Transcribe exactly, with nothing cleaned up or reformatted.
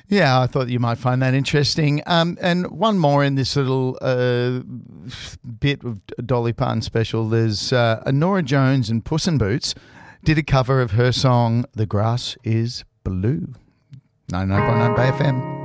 Yeah, I thought you might find that interesting. Um, and one more in this little uh, bit of Dolly Parton special. There's uh, Nora Jones and Puss in Boots did a cover of her song "The Grass Is Blue." ninety-nine point nine Bay F M.